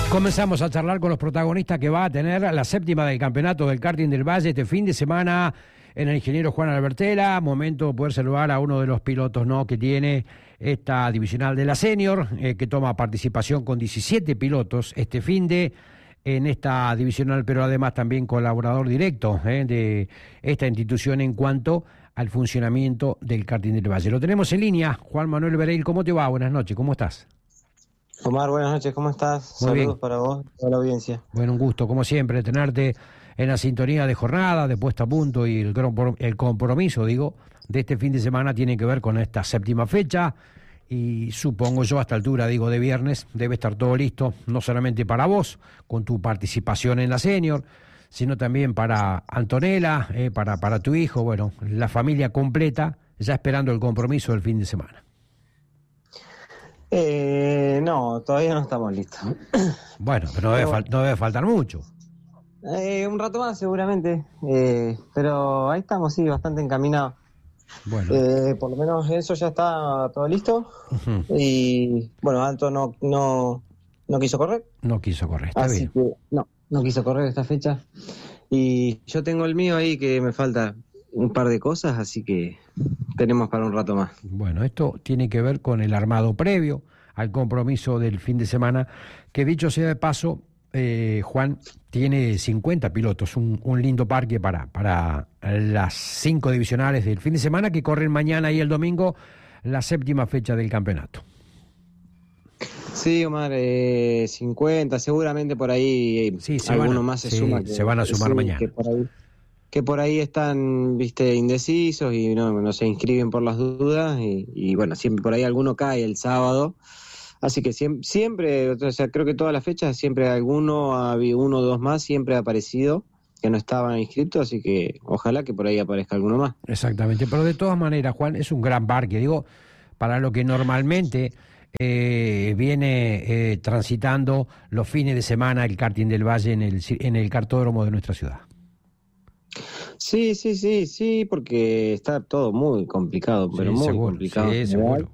Comenzamos a charlar con los protagonistas que va a tener la séptima del campeonato del karting del Valle este fin de semana en el ingeniero Juan Albertela. Momento de poder saludar a uno de los pilotos, ¿no?, que tiene esta divisional de la senior, que toma participación con 17 pilotos este fin de en esta divisional, pero además también colaborador directo de esta institución en cuanto al funcionamiento del karting del Valle. Lo tenemos en línea. Juan Manuel Bereil, ¿cómo te va? Buenas noches, ¿cómo estás? Omar, buenas noches, ¿cómo estás? Muy Saludos bien. para vos y toda la audiencia. Bueno, un gusto, como siempre, tenerte en la sintonía de jornada, de puesta a punto, y el compromiso, digo, de este fin de semana tiene que ver con esta séptima fecha, y supongo yo a esta altura, digo, de viernes, debe estar todo listo, no solamente para vos, con tu participación en la senior, sino también para Antonella, para tu hijo, bueno, la familia completa, ya esperando el compromiso del fin de semana. No, todavía no estamos listos. Bueno, pero no debe faltar mucho. Un rato más seguramente, pero ahí estamos, sí, bastante encaminados. Bueno. Por lo menos eso ya está todo listo. Uh-huh. Y bueno, Anto no quiso correr. No quiso correr, está así bien. Que no quiso correr esta fecha. Y yo tengo el mío ahí que me falta un par de cosas, así que tenemos para un rato más. Bueno, esto tiene que ver con el armado previo al compromiso del fin de semana, que dicho sea de paso, Juan, tiene 50 pilotos, un lindo parque para las 5 divisionales del fin de semana que corren mañana y el domingo, la séptima fecha del campeonato. Sí, Omar, 50, seguramente por ahí algunos más se suman. Se van a sumar mañana. Que por ahí están, indecisos y no se inscriben por las dudas y bueno, siempre por ahí alguno cae el sábado. Así que siempre, o sea, creo que todas las fechas siempre uno o dos más siempre ha aparecido que no estaban inscritos, así que ojalá que por ahí aparezca alguno más. Exactamente, pero de todas maneras, Juan, es un gran parque, digo, para lo que normalmente viene transitando los fines de semana el karting del Valle en el kartódromo de nuestra ciudad. Sí, porque está todo muy complicado, pero muy seguro, complicado. Sí, seguro.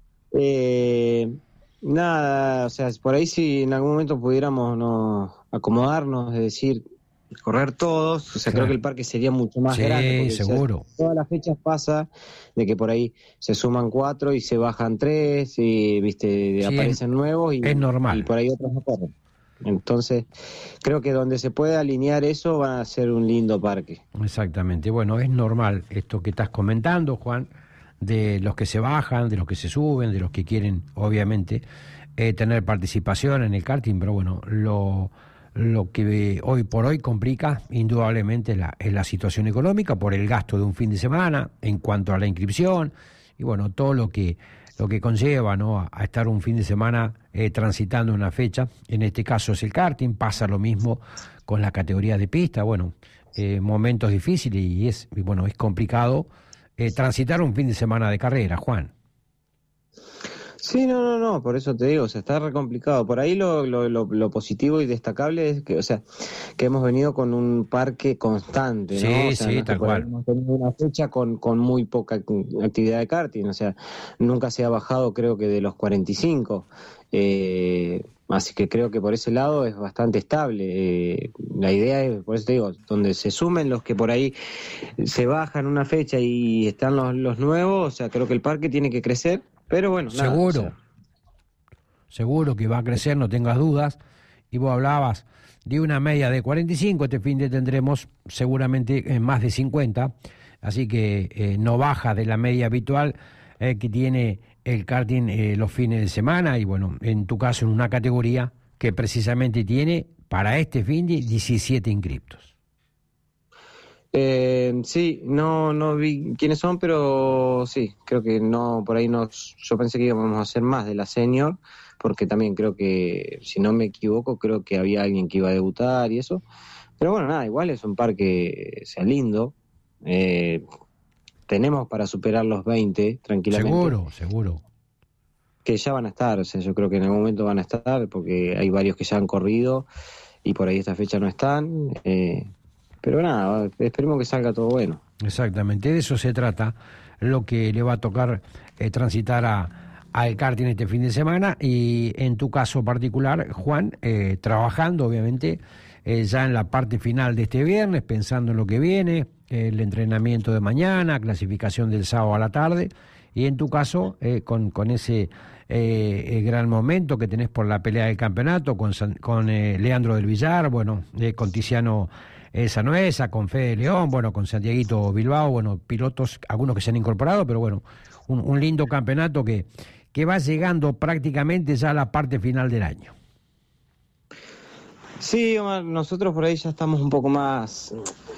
Nada, o sea, por ahí si en algún momento pudiéramos acomodarnos, es decir, correr todos, o sea, Claro. Creo que el parque sería mucho más grande. Porque, seguro. O sea, todas las fechas pasa de que por ahí se suman 4 y se bajan 3 y, aparecen nuevos y, es normal. Y por ahí otros no corren. Entonces, creo que donde se puede alinear eso va a ser un lindo parque. Exactamente. Bueno, es normal esto que estás comentando, Juan, de los que se bajan, de los que se suben, de los que quieren, obviamente, tener participación en el karting, pero bueno, lo que hoy por hoy complica indudablemente es la situación económica por el gasto de un fin de semana en cuanto a la inscripción y bueno, todo lo que conlleva, ¿no?, a estar un fin de semana transitando una fecha. En este caso es el karting, pasa lo mismo con la categoría de pista, bueno, momentos difíciles y es complicado transitar un fin de semana de carrera, Juan. Sí, no, por eso te digo, o sea, está re complicado. Por ahí lo positivo y destacable es que, o sea, que hemos venido con un parque constante, ¿no? Sí, o sea, sí, tal cual. Hemos tenido una fecha con muy poca actividad de karting, o sea, nunca se ha bajado, creo que de los 45. Así que creo que por ese lado es bastante estable. La idea es, por eso te digo, donde se sumen los que por ahí se bajan una fecha y están los nuevos, o sea, creo que el parque tiene que crecer. Pero bueno, nada, seguro, seguro que va a crecer, no tengas dudas. Y vos hablabas de una media de 45, este fin de tendremos seguramente más de 50, así que no baja de la media habitual que tiene el karting los fines de semana, y bueno, en tu caso en una categoría que precisamente tiene para este fin de 17 inscriptos. Sí, no vi quiénes son, pero sí, creo que no, por ahí no, yo pensé que íbamos a hacer más de la senior, porque también creo que, si no me equivoco, creo que había alguien que iba a debutar y eso, pero bueno, nada, igual es un parque, sea lindo, tenemos para superar los 20 tranquilamente. Seguro. Que ya van a estar, o sea, yo creo que en algún momento van a estar, porque hay varios que ya han corrido y por ahí esta fecha no están, pero nada, esperemos que salga todo bueno. Exactamente, de eso se trata lo que le va a tocar transitar al karting este fin de semana y en tu caso particular, Juan, trabajando obviamente ya en la parte final de este viernes, pensando en lo que viene, el entrenamiento de mañana, clasificación del sábado a la tarde, y en tu caso con ese gran momento que tenés por la pelea del campeonato, con Leandro del Villar, bueno, con Tiziano Sanuesa, con Fede León, bueno, con Santiaguito Bilbao, bueno, pilotos, algunos que se han incorporado, pero bueno, un lindo campeonato que va llegando prácticamente ya a la parte final del año. Sí, Omar, nosotros por ahí ya estamos un poco más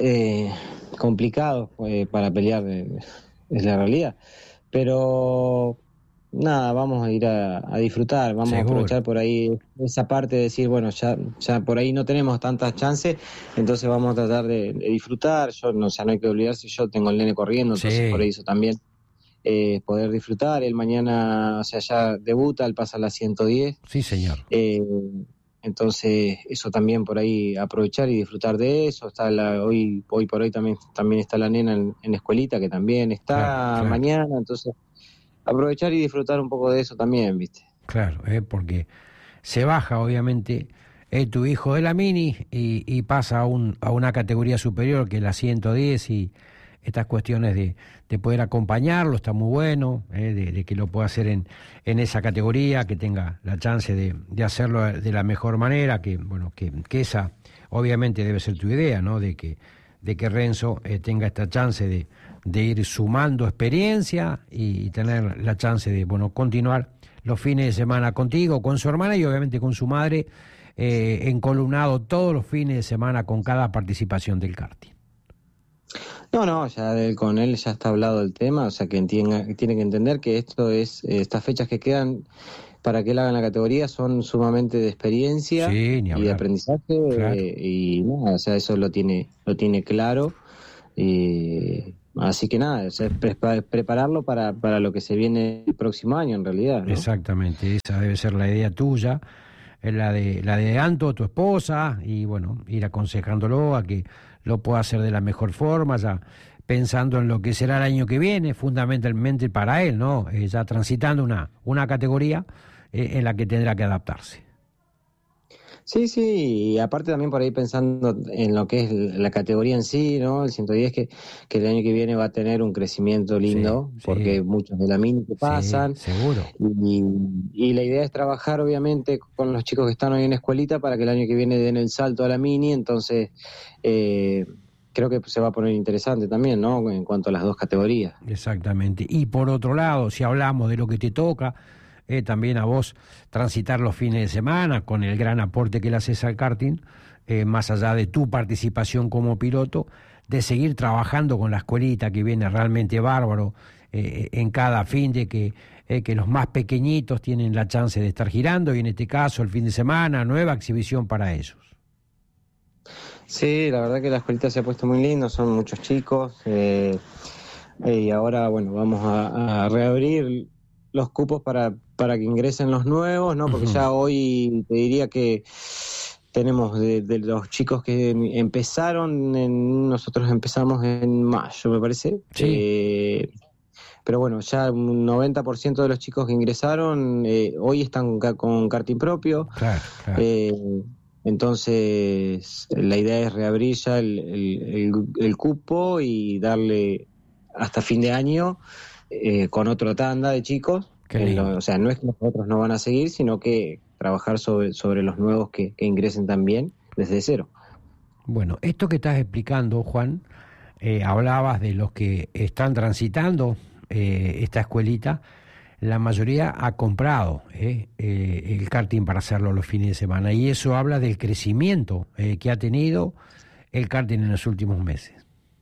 complicados para pelear, es la realidad. Pero nada, vamos a ir a disfrutar, vamos Seguro. a aprovechar por ahí esa parte de decir, bueno, ya por ahí no tenemos tantas chances, entonces vamos a tratar de disfrutar. Yo no, o sea, no hay que olvidarse, yo tengo el nene corriendo, entonces por eso también poder disfrutar. Él mañana, o sea, ya debuta, él pasa a las 110. Sí, señor. Entonces eso también por ahí aprovechar y disfrutar de eso. Está hoy por hoy también está la nena en escuelita que también está Claro. mañana, entonces aprovechar y disfrutar un poco de eso también, ¿viste? Claro, porque se baja obviamente tu hijo de la Mini y pasa a una categoría superior que es la 110 y estas cuestiones de poder acompañarlo está muy bueno, de que lo pueda hacer en esa categoría, que tenga la chance de hacerlo de la mejor manera, que bueno que esa obviamente debe ser tu idea, ¿no? De que Renzo tenga esta chance de ir sumando experiencia y tener la chance de continuar los fines de semana contigo, con su hermana y obviamente con su madre, encolumnado todos los fines de semana con cada participación del karting. No, ya con él ya está hablado el tema, o sea que tiene que entender que estas fechas que quedan para que él haga la categoría son sumamente de experiencia y de aprendizaje, claro. Y nada, o sea, eso lo tiene claro, así que nada, o sea, prepararlo para lo que se viene el próximo año en realidad, ¿no? Exactamente, esa debe ser la idea tuya, la de Anto, tu esposa, y bueno, ir aconsejándolo a que lo pueda hacer de la mejor forma, ya pensando en lo que será el año que viene, fundamentalmente para él, ¿no? Ya transitando una categoría en la que tendrá que adaptarse. Sí, y aparte también por ahí pensando en lo que es la categoría en sí, ¿no? El 110 que el año que viene va a tener un crecimiento lindo, sí, porque muchos de la Mini que pasan. Sí, seguro. Y la idea es trabajar obviamente con los chicos que están hoy en escuelita para que el año que viene den el salto a la Mini, entonces creo que se va a poner interesante también, ¿no? En cuanto a las dos categorías. Exactamente. Y por otro lado, si hablamos de lo que te toca, también a vos transitar los fines de semana con el gran aporte que le haces al karting, más allá de tu participación como piloto, de seguir trabajando con la escuelita que viene realmente bárbaro, en cada fin de que los más pequeñitos tienen la chance de estar girando y en este caso el fin de semana, nueva exhibición para ellos. Sí, la verdad que la escuelita se ha puesto muy lindo, son muchos chicos y ahora bueno, vamos a reabrir los cupos para que ingresen los nuevos, ¿no? Porque ya hoy te diría que tenemos de los chicos que empezaron, nosotros empezamos en mayo, me parece. Sí. Pero bueno, ya un 90% de los chicos que ingresaron hoy están con karting propio. Claro. Entonces, la idea es reabrir ya el cupo y darle hasta fin de año con otra tanda de chicos. O sea, no es que los otros no van a seguir, sino que trabajar sobre los nuevos que ingresen también desde cero. Bueno, esto que estás explicando, Juan, hablabas de los que están transitando esta escuelita. La mayoría ha comprado el karting para hacerlo los fines de semana y eso habla del crecimiento que ha tenido el karting en los últimos meses.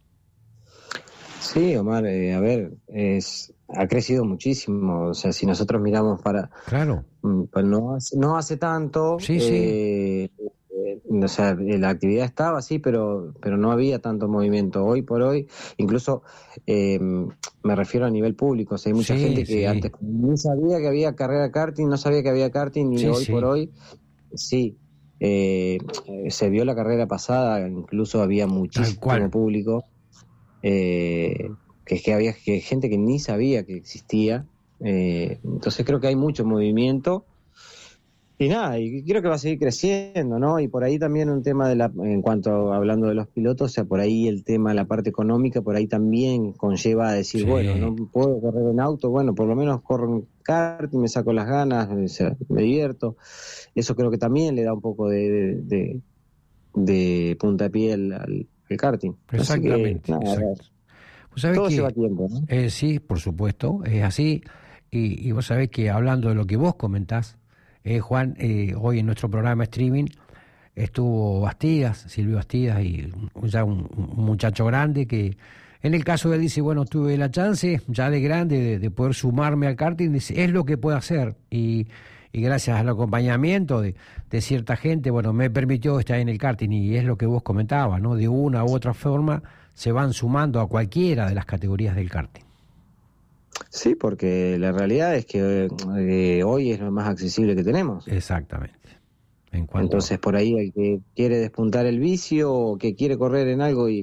Sí, Omar, a ver, ha crecido muchísimo. O sea, si nosotros miramos Claro. Pues no hace tanto. Sí. O sea, la actividad estaba así, pero no había tanto movimiento. Hoy por hoy, incluso me refiero a nivel público. O sea, hay mucha gente que antes no sabía que había carrera de karting, no sabía que había karting, y hoy por hoy, sí. Se vio la carrera pasada, incluso había muchísimo público. Que había gente que ni sabía que existía, Entonces creo que hay mucho movimiento. Y nada, y creo que va a seguir creciendo, ¿no? Y por ahí también un tema en cuanto hablando de los pilotos, o sea, por ahí el tema, la parte económica, por ahí también conlleva a decir, Sí. bueno, no puedo correr en auto, bueno, por lo menos corro en kart y me saco las ganas, o sea, me divierto. Eso creo que también le da un poco de puntapié al karting. Exactamente. Así que, nada, Vos sabés todo que, lleva tiempo, ¿no? sí, por supuesto, es así. Y vos sabés que hablando de lo que vos comentás, Juan, hoy en nuestro programa streaming estuvo Silvio Bastidas, y ya un muchacho grande que, en el caso de él, dice, bueno, tuve la chance ya de grande de poder sumarme al karting, dice, es lo que puedo hacer. Y gracias al acompañamiento de cierta gente, bueno, me permitió estar en el karting, y es lo que vos comentabas, ¿no? De una u otra forma se van sumando a cualquiera de las categorías del karting. Sí, porque la realidad es que hoy es lo más accesible que tenemos. Exactamente. Entonces, por ahí el que quiere despuntar el vicio o que quiere correr en algo y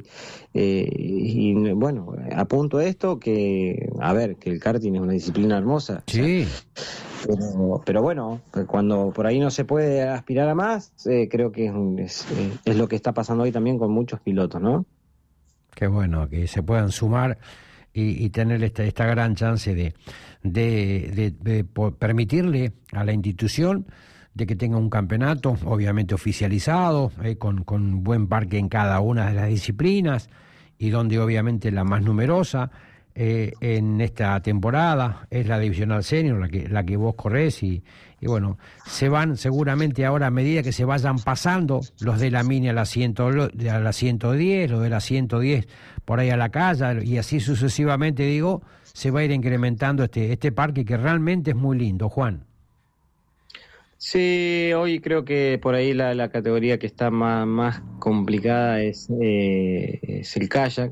bueno, apunto a esto, que el karting es una disciplina hermosa. Sí. O sea, pero bueno, cuando por ahí no se puede aspirar a más, creo que es lo que está pasando hoy también con muchos pilotos, ¿no? Qué bueno, que se puedan sumar y tener esta gran chance de permitirle a la institución de que tenga un campeonato, obviamente oficializado, con buen parque en cada una de las disciplinas, y donde obviamente la más numerosa en esta temporada es la divisional senior, la que vos corres, y bueno, se van seguramente ahora, a medida que se vayan pasando los de la mini a la 110, los de la 110 por ahí a la calle, y así sucesivamente, digo, se va a ir incrementando este parque, que realmente es muy lindo, Juan. Sí, hoy creo que por ahí la categoría que está más complicada es el kayak.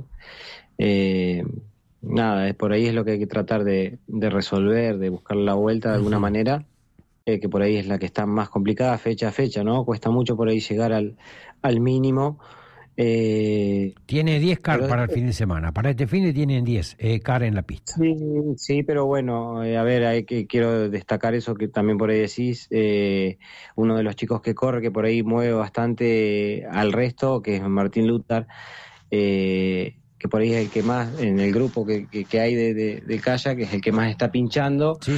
Nada, por ahí es lo que hay que tratar de resolver, de buscar la vuelta de alguna manera, que por ahí es la que está más complicada fecha a fecha, ¿no? Cuesta mucho por ahí llegar al mínimo. Tiene 10 car para el fin de semana. Para este fin de tienen 10 car en la pista. Sí, pero bueno, quiero destacar eso que también por ahí decís. Uno de los chicos que corre, que por ahí mueve bastante al resto, que es Martín Luthar, que por ahí es el que más, en el grupo que hay de kayak, que es el que más está pinchando. Sí.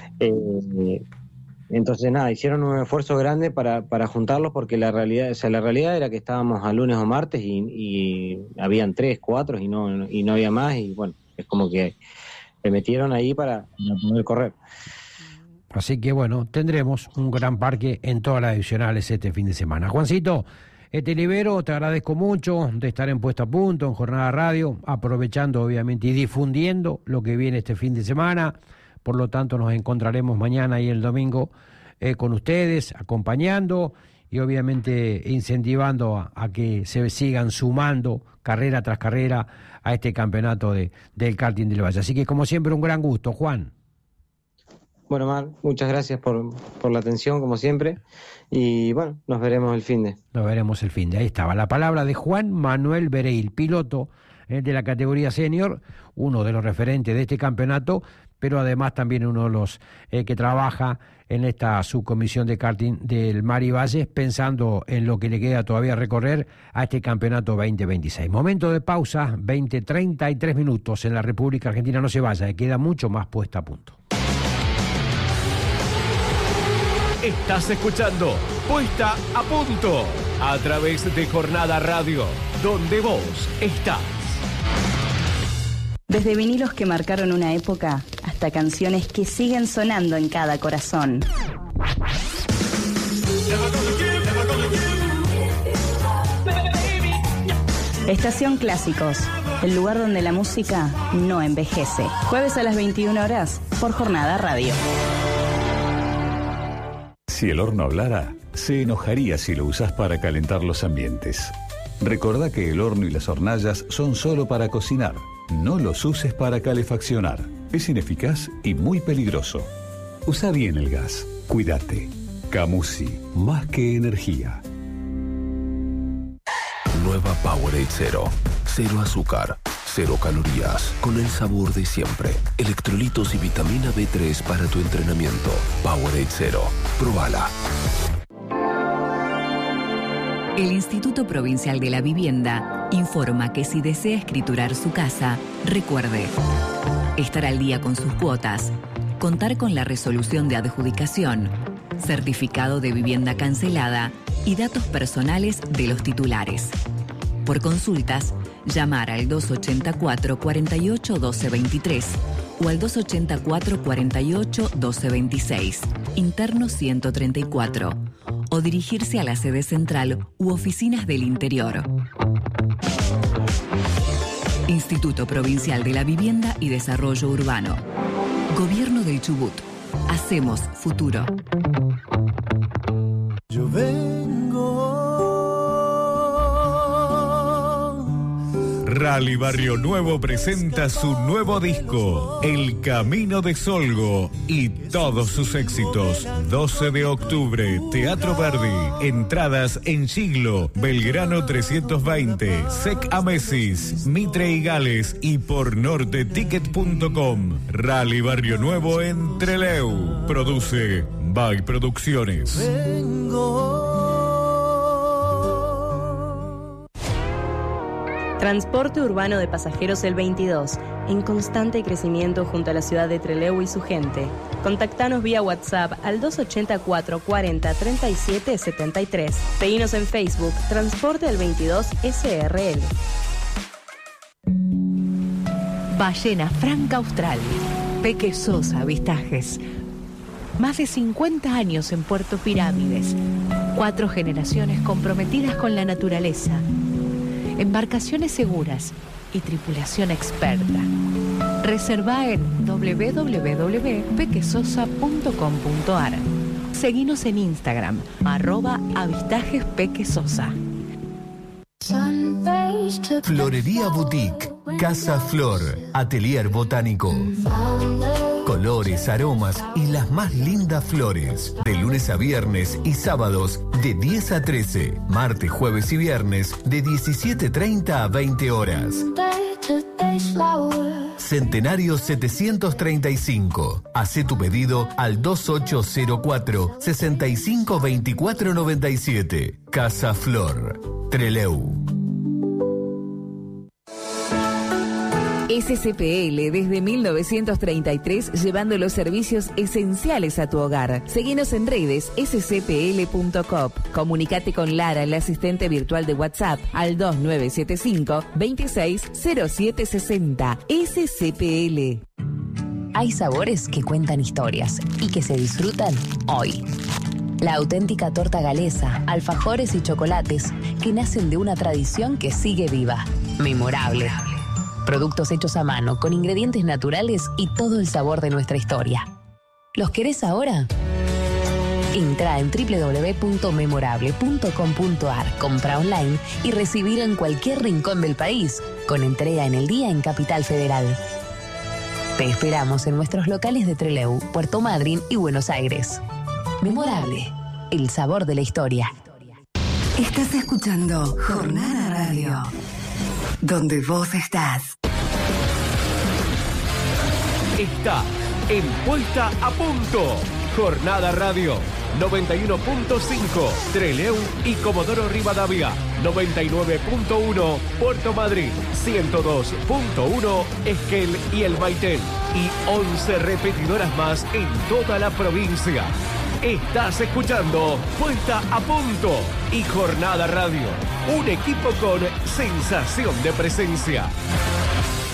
Entonces nada, hicieron un esfuerzo grande para juntarlos, porque la realidad era que estábamos a lunes o martes y habían 3, 4 y no había más, y bueno, es como que se metieron ahí para poder correr. Así que bueno, tendremos un gran parque en todas las divisionales este fin de semana. Juancito, te libero, te agradezco mucho de estar en Puesto a Punto, en Jornada Radio, aprovechando obviamente y difundiendo lo que viene este fin de semana. Por lo tanto, nos encontraremos mañana y el domingo con ustedes, acompañando y obviamente incentivando a que se sigan sumando carrera tras carrera a este campeonato del karting del Valle. Así que, como siempre, un gran gusto, Juan. Bueno, Mar, muchas gracias por la atención, como siempre. Y bueno, nos veremos el finde. Ahí estaba la palabra de Juan Manuel Bereil, piloto de la categoría senior, uno de los referentes de este campeonato, pero además también uno de los que trabaja en esta subcomisión de karting del Mar y Valles, pensando en lo que le queda todavía recorrer a este campeonato 2026. Momento de pausa, 20:33 minutos en la República Argentina. No se vaya, queda mucho más Puesta a Punto. Estás escuchando Puesta a Punto a través de Jornada Radio, donde vos estás. Desde vinilos que marcaron una época hasta canciones que siguen sonando en cada corazón. Estación Clásicos, el lugar donde la música no envejece. Jueves a las 21 horas por Jornada Radio. Si el horno hablara, se enojaría si lo usás para calentar los ambientes. Recordá que el horno y las hornallas son solo para cocinar. No los uses para calefaccionar. Es ineficaz y muy peligroso. Usa bien el gas. Cuídate. Camusi, más que energía. Nueva Powerade Zero. Cero azúcar, 0 calorías, con el sabor de siempre. Electrolitos y vitamina B3 para tu entrenamiento. Powerade 0. Probala. El Instituto Provincial de la Vivienda informa que si desea escriturar su casa, recuerde estar al día con sus cuotas, contar con la resolución de adjudicación, certificado de vivienda cancelada y datos personales de los titulares. Por consultas, llamar al 284 48 1223 o al 284 48 1226, interno 134, o dirigirse a la sede central u oficinas del interior. Instituto Provincial de la Vivienda y Desarrollo Urbano. Gobierno del Chubut. Hacemos futuro. Yo vengo. Rally Barrio Nuevo presenta su nuevo disco, El Camino de Solgo, y todos sus éxitos. 12 de octubre, Teatro Verdi. Entradas en Siglo, Belgrano 320, Sec Amesis, Mitre y Gales y por norteticket.com. Rally Barrio Nuevo en Trelew. Produce By Producciones. Transporte urbano de pasajeros El 22, en constante crecimiento junto a la ciudad de Trelew y su gente. Contactanos vía WhatsApp al 284 40 37 73. Seguinos en Facebook, Transporte El 22 SRL. Ballena Franca Austral, Peque Sosa Avistajes. Más de 50 años en Puerto Pirámides. 4 generaciones comprometidas con la naturaleza. Embarcaciones seguras y tripulación experta. Reserva en www.pequesosa.com.ar. Seguinos en Instagram, @avistajespequesosa. Florería Boutique, Casa Flor, Atelier Botánico. Colores, aromas y las más lindas flores. De lunes a viernes y sábados de 10 a 13. Martes, jueves y viernes de 17:30 a 20 horas. Centenario 735. Hacé tu pedido al 2804 652497. Casa Flor, Trelew. SCPL desde 1933 llevando los servicios esenciales a tu hogar. Seguinos en redes scpl.coop. Comunicate con Lara, la asistente virtual de WhatsApp, al 2975 260760. SCPL. Hay sabores que cuentan historias y que se disfrutan hoy. La auténtica torta galesa, alfajores y chocolates que nacen de una tradición que sigue viva. Memorable. Productos hechos a mano, con ingredientes naturales y todo el sabor de nuestra historia. ¿Los querés ahora? Entra en www.memorable.com.ar, compra online y recibir en cualquier rincón del país, con entrega en el día en Capital Federal. Te esperamos en nuestros locales de Trelew, Puerto Madryn y Buenos Aires. Memorable, el sabor de la historia. Estás escuchando Jornada Radio, donde vos estás. Está en Puesta a Punto. Jornada Radio 91.5 Trelew y Comodoro Rivadavia, 99.1 Puerto Madryn, 102.1 Esquel y El Maitel y 11 repetidoras más en toda la provincia. Estás escuchando Puesta a Punto y Jornada Radio, un equipo con sensación de presencia.